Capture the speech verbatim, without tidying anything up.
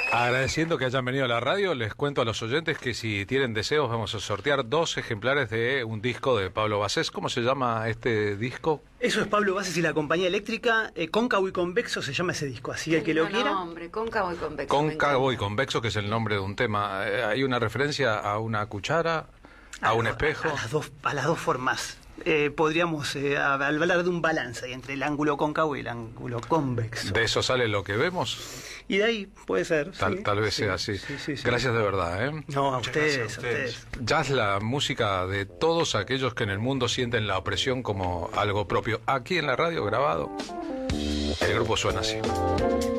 Agradeciendo que hayan venido a la radio, les cuento a los oyentes que si tienen deseos vamos a sortear dos ejemplares de un disco de Pablo Basés. ¿Cómo se llama este disco? Eso es Pablo Basés y la Compañía Eléctrica. eh, Cóncavo y Convexo se llama ese disco, así que el que lo quiera. Nombre, Cóncavo y Convexo. Cóncavo y Convexo, que es el nombre de un tema. Eh, ¿Hay una referencia a una cuchara, a, a un lo, espejo? A, a, las dos, a las dos formas. Eh, podríamos eh, hablar de un balance entre el ángulo cóncavo y el ángulo convexo. ¿De eso sale lo que vemos? Y de ahí puede ser. Tal, sí, tal vez sí, sea así. Sí, sí, sí. Gracias de verdad, ¿eh? No, a ustedes, gracias a ustedes. a ustedes. Jazz, la música de todos aquellos que en el mundo sienten la opresión como algo propio. Aquí en la radio grabado, el grupo suena así.